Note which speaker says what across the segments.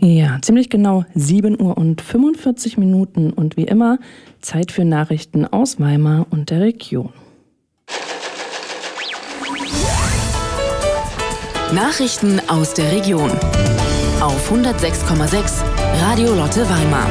Speaker 1: Ja, ziemlich genau 7 Uhr und 45 Minuten und wie immer Zeit für Nachrichten aus Weimar und der Region.
Speaker 2: Nachrichten aus der Region auf 106,6 Radio Lotte Weimar.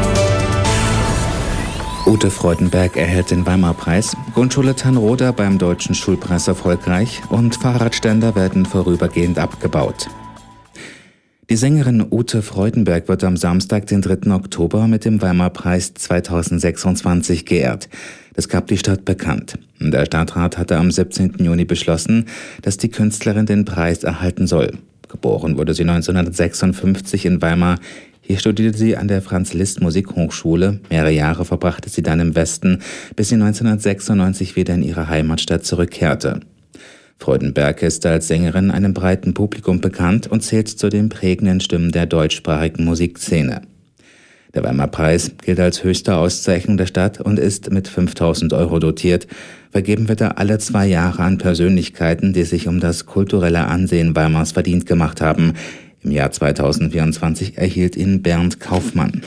Speaker 3: Ute Freudenberg erhält den Weimar-Preis, Grundschule Tannroda beim Deutschen Schulpreis erfolgreich und Fahrradständer werden vorübergehend abgebaut. Die Sängerin Ute Freudenberg wird am Samstag, den 3. Oktober, mit dem Weimar-Preis 2026 geehrt. Das gab die Stadt bekannt. Der Stadtrat hatte am 17. Juni beschlossen, dass die Künstlerin den Preis erhalten soll. Geboren wurde sie 1956 in Weimar. Hier studierte sie an der Franz-Liszt-Musikhochschule. Mehrere Jahre verbrachte sie dann im Westen, bis sie 1996 wieder in ihre Heimatstadt zurückkehrte. Freudenberg ist als Sängerin einem breiten Publikum bekannt und zählt zu den prägenden Stimmen der deutschsprachigen Musikszene. Der Weimar-Preis gilt als höchste Auszeichnung der Stadt und ist mit 5.000 € dotiert. Vergeben wird er alle 2 Jahre an Persönlichkeiten, die sich um das kulturelle Ansehen Weimars verdient gemacht haben. Im Jahr 2024 erhielt ihn Bernd Kaufmann.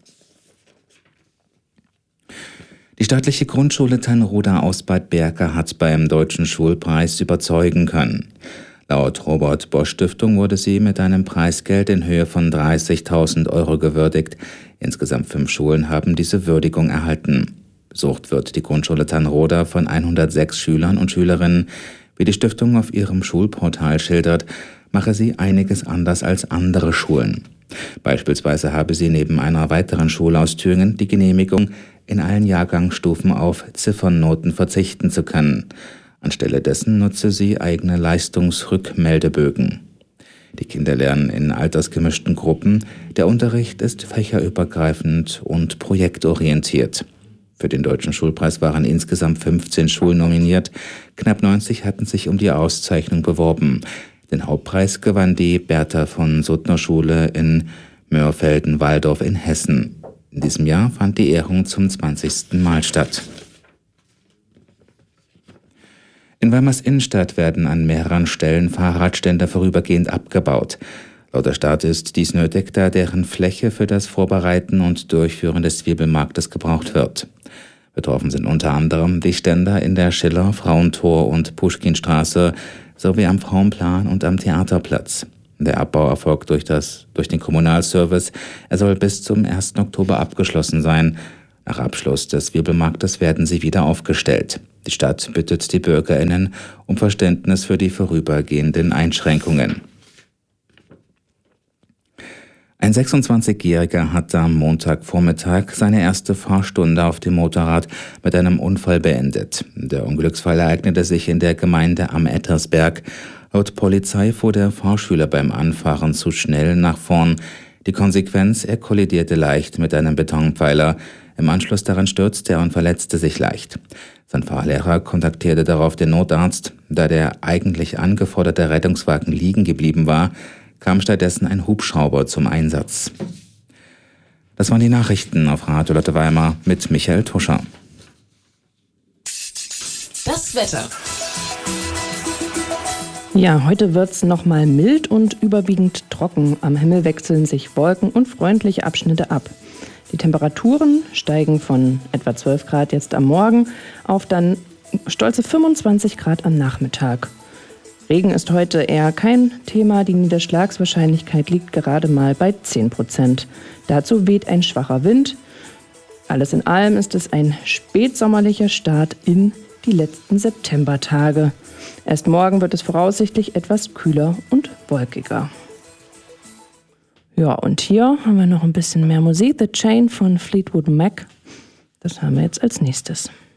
Speaker 3: Die staatliche Grundschule Tannroda aus Bad Berka hat beim Deutschen Schulpreis überzeugen können. Laut Robert Bosch Stiftung wurde sie mit einem Preisgeld in Höhe von 30.000 € gewürdigt. Insgesamt 5 Schulen haben diese Würdigung erhalten. Besucht wird die Grundschule Tannroda von 106 Schülern und Schülerinnen. Wie die Stiftung auf ihrem Schulportal schildert, mache sie einiges anders als andere Schulen. Beispielsweise habe sie neben einer weiteren Schule aus Thüringen die Genehmigung, in allen Jahrgangsstufen auf Ziffernnoten verzichten zu können. Anstelle dessen nutze sie eigene Leistungsrückmeldebögen. Die Kinder lernen in altersgemischten Gruppen. Der Unterricht ist fächerübergreifend und projektorientiert. Für den Deutschen Schulpreis waren insgesamt 15 Schulen nominiert. Knapp 90 hatten sich um die Auszeichnung beworben. Den Hauptpreis gewann die Bertha von Suttner Schule in Mörfelden-Walldorf in Hessen. In diesem Jahr fand die Ehrung zum 20. Mal statt. In Weimars Innenstadt werden an mehreren Stellen Fahrradständer vorübergehend abgebaut. Laut der Stadt ist dies nötig, da deren Fläche für das Vorbereiten und Durchführen des Zwiebelmarktes gebraucht wird. Betroffen sind unter anderem die Ständer in der Schiller-, Frauentor- und Puschkinstraße sowie am Frauenplan und am Theaterplatz. Der Abbau erfolgt durch den Kommunalservice. Er soll bis zum 1. Oktober abgeschlossen sein. Nach Abschluss des Zwiebelmarktes werden sie wieder aufgestellt. Die Stadt bittet die BürgerInnen um Verständnis für die vorübergehenden Einschränkungen. Ein 26-Jähriger hat am Montagvormittag seine erste Fahrstunde auf dem Motorrad mit einem Unfall beendet. Der Unglücksfall ereignete sich in der Gemeinde am Ettersberg. Laut Polizei fuhr der Fahrschüler beim Anfahren zu schnell nach vorn. Die Konsequenz, er kollidierte leicht mit einem Betonpfeiler. Im Anschluss daran stürzte er und verletzte sich leicht. Sein Fahrlehrer kontaktierte darauf den Notarzt. Da der eigentlich angeforderte Rettungswagen liegen geblieben war, kam stattdessen ein Hubschrauber zum Einsatz. Das waren die Nachrichten auf Radio Lotte Weimar mit Michael Tuscher.
Speaker 2: Das Wetter.
Speaker 1: Ja, heute wird's nochmal mild und überwiegend trocken. Am Himmel wechseln sich Wolken und freundliche Abschnitte ab. Die Temperaturen steigen von etwa 12 Grad jetzt am Morgen auf dann stolze 25 Grad am Nachmittag. Regen ist heute eher kein Thema. Die Niederschlagswahrscheinlichkeit liegt gerade mal bei 10%. Dazu weht ein schwacher Wind. Alles in allem ist es ein spätsommerlicher Start in die letzten Septembertage. Erst morgen wird es voraussichtlich etwas kühler und wolkiger. Ja, und hier haben wir noch ein bisschen mehr Musik. The Chain von Fleetwood Mac. Das haben wir jetzt als nächstes.